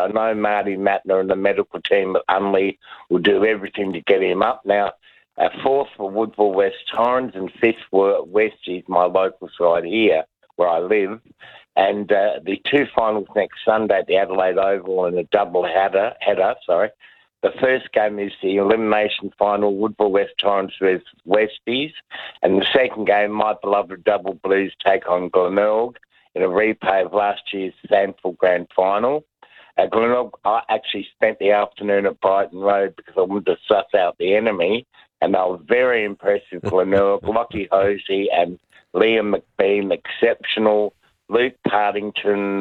I know Marty Mattner and the medical team at Unley will do everything to get him up. Now, fourth were Woodville West Torrens and fifth were Westies, my local side here where I live. And the two finals next Sunday at the Adelaide Oval in a double header. The first game is the elimination final, Woodville West Torrens versus Westies. And the second game, my beloved Double Blues take on Glenelg in a replay of last year's Sandford Grand Final. Glenelg, I actually spent the afternoon at Brighton Road because I wanted to suss out the enemy. And they were very impressive, Glenelg. Lockie Hosey and Liam McBean, exceptional. Luke Partington,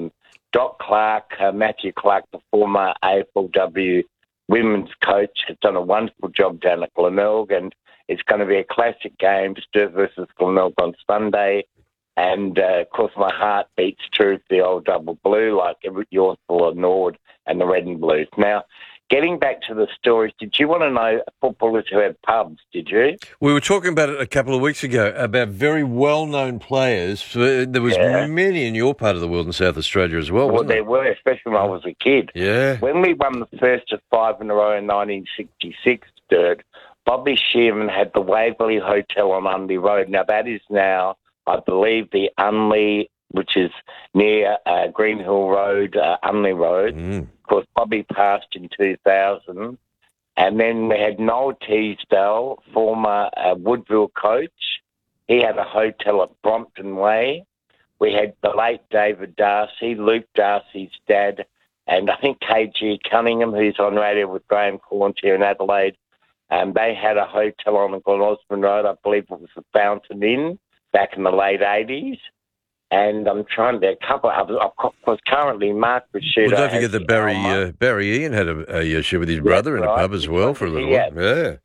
Doc Clark, Matthew Clark, the former AFLW women's coach, has done a wonderful job down at Glenelg, and it's going to be a classic game, Sturt versus Glenelg on Sunday. And, of course, my heart beats true for the old Double Blue, like yours for Nord and the Red and Blues. Now, getting back to the stories, did you want to know footballers who had pubs, did you? We were talking about it a couple of weeks ago, about very well-known players. There was many in your part of the world in South Australia as well, wasn't there? Well, there were, especially when I was a kid. Yeah. When we won the first of 5 in a row in 1966, Sturt, Bobby Shearman had the Waverley Hotel on Unley Road. Now, that is now, I believe, the Unley, which is near Green Hill Road, Unley Road. Of course, Bobby passed in 2000. And then we had Noel Teasdale, former Woodville coach. He had a hotel at Brompton Way. We had the late David Darcy, Luke Darcy's dad, and I think KG Cunningham, who's on radio with Graham Corns here in Adelaide. They had a hotel on the Glen Osmond Road. I believe it was the Fountain Inn back in the late 80s. And I'm trying to, a couple of others. Of course, currently Mark Rashuda. Well, don't forget that Barry Ian had a show with his brother in a pub as well for a little while. Yeah.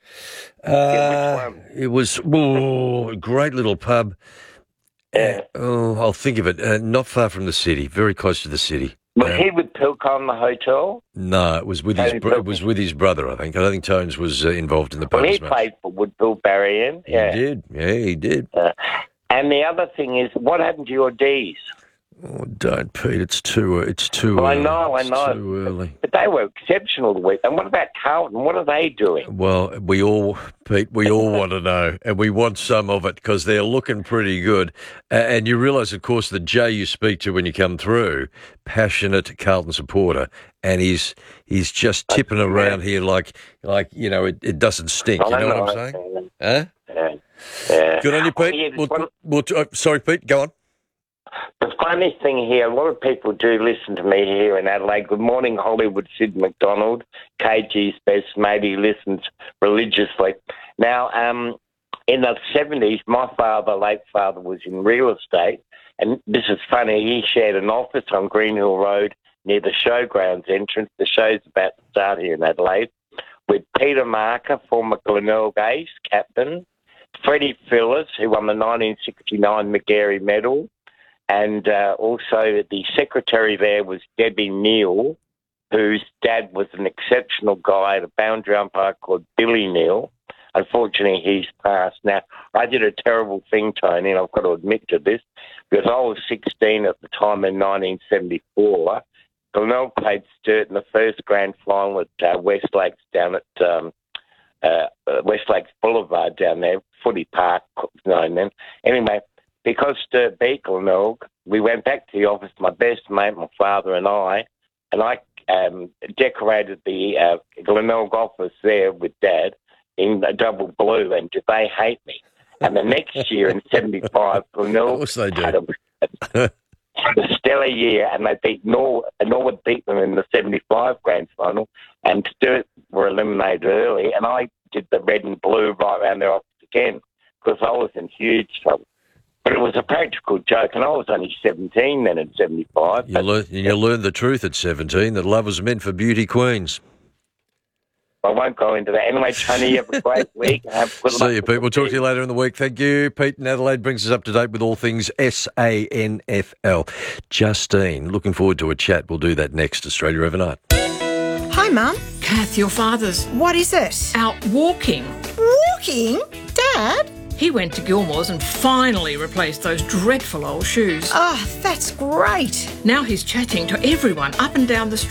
It was a great little pub. Yeah. I'll think of it. Not far from the city, very close to the city. Was he with Pilcon, the hotel? No, it was with his brother, I think. I don't think Tones was involved in the pub. Well, he played for Woodville, Barry Ian. Yeah. He did. Yeah, he did. And the other thing is, what happened to your D's? Oh, don't, Pete. It's too early. I know. It's too early. But they were exceptional the week. And what about Carlton? What are they doing? Well, Pete, we all want to know, and we want some of it because they're looking pretty good. And you realise, of course, the Jay you speak to when you come through, passionate Carlton supporter, and he's just tipping around here like it doesn't stink. You know what I'm saying? Huh? Yeah. Good on you, Pete. Sorry, Pete, go on. The funny thing here, a lot of people do listen to me here in Adelaide. Good morning, Hollywood Sid McDonald, KG's best mate. He listens religiously. Now, in the 70s, my late father, was in real estate, and this is funny, he shared an office on Green Hill Road near the showgrounds entrance. The show's about to start here in Adelaide, with Peter Marker, former Glenelg Ace captain, Freddie Phillips, who won the 1969 Magarey Medal, and also the secretary there was Debbie Neal, whose dad was an exceptional guy, a boundary umpire called Billy Neal. Unfortunately, he's passed. Now, I did a terrible thing, Tony, and I've got to admit to this, because I was 16 at the time in 1974. Glenelg played Sturt in the first grand final at West Lakes down at West Lakes Boulevard down there, Footy Park, known then. Anyway, because Sturt beat Glenelg, we went back to the office, my best mate, my father and I decorated the Glenelg office there with Dad in a double blue, and did they hate me? And the next year in 75, Glenelg had a stellar year, and they beat Norwood beat them in the 75 grand final, and Sturt were eliminated early, and I did the red and blue right around their office again, because I was in huge trouble. But it was a practical joke, and I was only 17 then in 75. You learned the truth at 17, that love was meant for beauty queens. I won't go into that. Anyway, Tony, you have a great week. See you, Pete. We'll talk to you later in the week. Thank you. Pete in Adelaide brings us up to date with all things SANFL. Justine, looking forward to a chat. We'll do that next. Australia Overnight. Hi, Mum. Kath, your father's What is it? out walking. Walking? Dad? He went to Gilmore's and finally replaced those dreadful old shoes. Oh, that's great. Now he's chatting to everyone up and down the street.